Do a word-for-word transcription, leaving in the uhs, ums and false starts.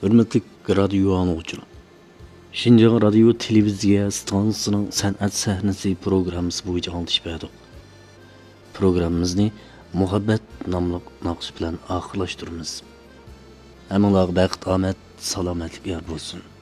Hürmetli radyo anlıqçılar. Şinjan radyo televiziya stansiyasının san'at sahnesi programmasi bo'yicha anglatish berdik. Programmamizni muhabbat nomli naqsh bilan oxirlashtiramiz. Hammalarga baxt, omad, salomatlik yor bo'lsin.